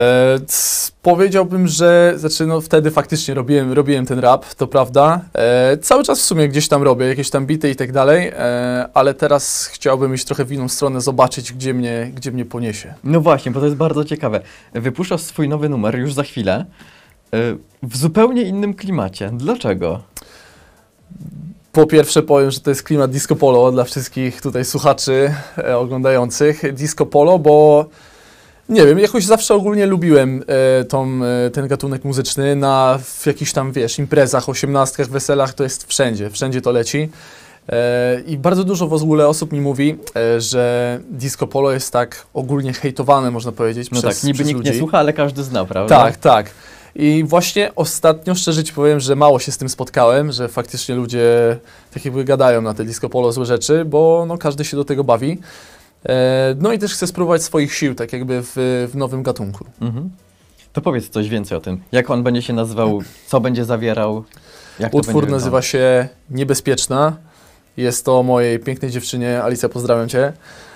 Powiedziałbym, że no wtedy faktycznie robiłem ten rap, to prawda. Cały czas w sumie gdzieś tam robię, jakieś tam bity i tak dalej, ale teraz chciałbym iść trochę w inną stronę, zobaczyć, gdzie mnie poniesie. No właśnie, bo to jest bardzo ciekawe. Wypuszczasz swój nowy numer już za chwilę, w zupełnie innym klimacie. Dlaczego? Po pierwsze powiem, że to jest klimat disco polo dla wszystkich tutaj słuchaczy oglądających. Disco polo, bo nie wiem, jakoś zawsze ogólnie lubiłem ten gatunek muzyczny w jakichś tam, wiesz, imprezach, osiemnastkach, weselach, to jest wszędzie to leci. I bardzo dużo w ogóle osób mi mówi, że disco polo jest tak ogólnie hejtowane, można powiedzieć, przez niby nikt ludzi. nie słucha, ale każdy zna, prawda? Tak. I właśnie ostatnio, szczerze ci powiem, że mało się z tym spotkałem, że faktycznie ludzie tak jakby gadają na te disco polo złe rzeczy, bo no, każdy się do tego bawi. No i też chcę spróbować swoich sił, tak jakby w nowym gatunku. Mhm. To powiedz coś więcej o tym. Jak on będzie się nazywał, co będzie zawierał? Jak Utwór nazywa się Niebezpieczna. Jest to o mojej pięknej dziewczynie. Alicja, pozdrawiam cię.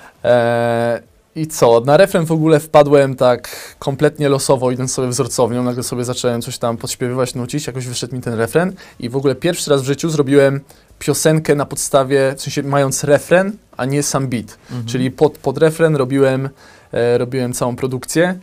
I co? Na refren w ogóle wpadłem tak kompletnie losowo, idąc sobie wzorcownią. Nagle sobie zacząłem coś tam podśpiewywać, nucić. Jakoś wyszedł mi ten refren. I w ogóle pierwszy raz w życiu zrobiłem piosenkę na podstawie, w sensie mając refren, a nie sam beat. Czyli pod refren robiłem całą produkcję.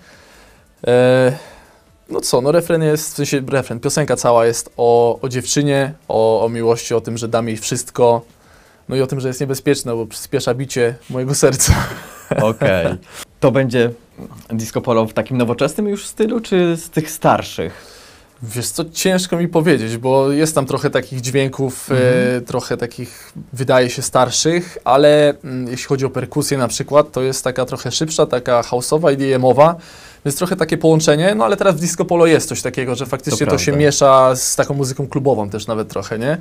No co, no refren jest, w sensie piosenka cała jest o dziewczynie, o miłości, o tym, że dam jej wszystko, no i o tym, że jest niebezpieczna, bo przyspiesza bicie mojego serca. Okej. To będzie disco polo w takim nowoczesnym już stylu, czy z tych starszych? Wiesz co, ciężko mi powiedzieć, bo jest tam trochę takich dźwięków, trochę takich, wydaje się, starszych, ale jeśli chodzi o perkusję na przykład, to jest taka trochę szybsza, taka house'owa, EDM-owa, więc trochę takie połączenie, no ale teraz w disco polo jest coś takiego, że faktycznie to się miesza z taką muzyką klubową też nawet trochę, nie?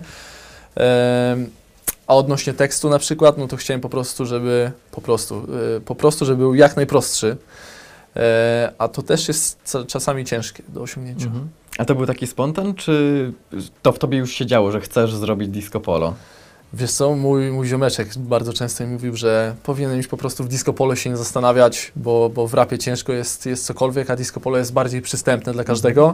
A odnośnie tekstu na przykład, no to chciałem żeby był jak najprostszy, a to też jest czasami ciężkie do osiągnięcia. A to był taki spontan, czy to w tobie już się działo, że chcesz zrobić disco polo? Wiesz co, mój ziomeczek bardzo często mi mówił, że powinienem iść po prostu w disco polo, się nie zastanawiać, bo w rapie ciężko jest cokolwiek, a disco polo jest bardziej przystępne dla każdego.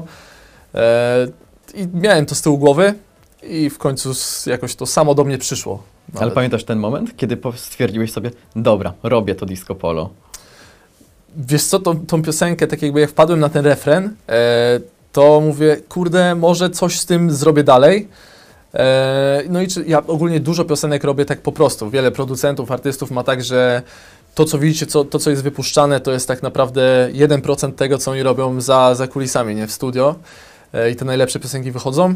I miałem to z tyłu głowy i w końcu jakoś to samo do mnie przyszło. Nawet. Ale pamiętasz ten moment, kiedy stwierdziłeś sobie, dobra, robię to disco polo? Wiesz co, tą piosenkę, tak jakby jak wpadłem na ten refren, to mówię, kurde, może coś z tym zrobię dalej. No i ja ogólnie dużo piosenek robię tak po prostu. Wiele producentów, artystów ma tak, że to, co widzicie, to, co jest wypuszczane, to jest tak naprawdę 1% tego, co oni robią za kulisami, nie, w studio. I te najlepsze piosenki wychodzą.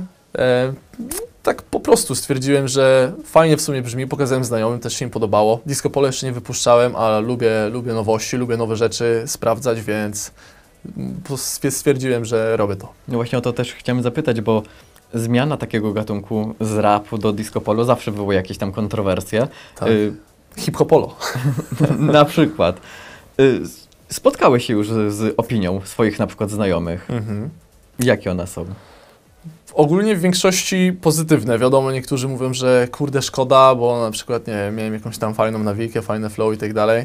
Tak po prostu stwierdziłem, że fajnie w sumie brzmi, pokazałem znajomym, też się im podobało. Disco polo jeszcze nie wypuszczałem, ale lubię nowości, lubię nowe rzeczy sprawdzać, więc stwierdziłem, że robię to. No właśnie o to też chciałem zapytać, bo zmiana takiego gatunku z rapu do disco polo zawsze wywołuje jakieś tam kontrowersje. Tak. Hip-hopolo. Na przykład. Spotkałeś się już z opinią swoich na przykład znajomych. Jakie one są? Ogólnie w większości pozytywne. Wiadomo, niektórzy mówią, że kurde szkoda, bo na przykład nie wiem, miałem jakąś tam fajną nawikę, fajne flow i tak dalej.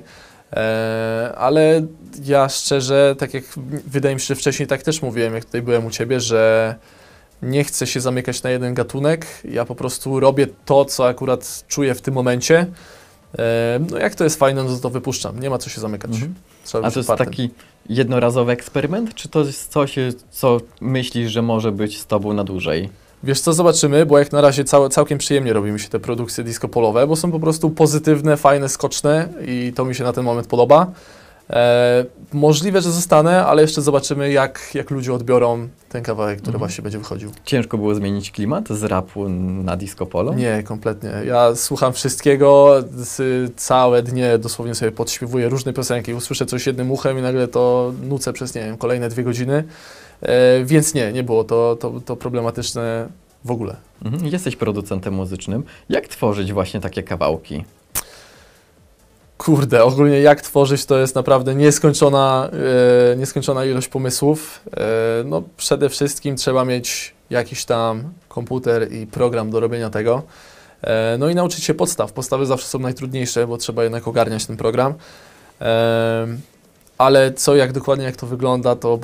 Ale ja szczerze, tak jak wydaje mi się, że wcześniej tak też mówiłem, jak tutaj byłem u Ciebie, że nie chcę się zamykać na jeden gatunek. Ja po prostu robię to, co akurat czuję w tym momencie. No jak to jest fajne, no to wypuszczam. Nie ma co się zamykać. A to jest taki jednorazowy eksperyment, czy to jest coś, co myślisz, że może być z tobą na dłużej? Wiesz co, zobaczymy, bo jak na razie całkiem przyjemnie robi mi się te produkcje disco polowe, bo są po prostu pozytywne, fajne, skoczne i to mi się na ten moment podoba. Możliwe, że zostanę, ale jeszcze zobaczymy, jak ludzie odbiorą ten kawałek, który właśnie będzie wychodził. Ciężko było zmienić klimat z rapu na disco polo? Nie, kompletnie. Ja słucham wszystkiego, całe dnie dosłownie sobie podśpiewuję różne piosenki, usłyszę coś jednym uchem i nagle to nucę przez, nie wiem, kolejne 2 godziny, więc nie było to problematyczne w ogóle. Jesteś producentem muzycznym. Jak tworzyć właśnie takie kawałki? Kurde, ogólnie jak tworzyć, to jest naprawdę nieskończona ilość pomysłów. No przede wszystkim trzeba mieć jakiś tam komputer i program do robienia tego. No i nauczyć się podstaw. Podstawy zawsze są najtrudniejsze, bo trzeba jednak ogarniać ten program. ale co, jak dokładnie jak to wygląda, to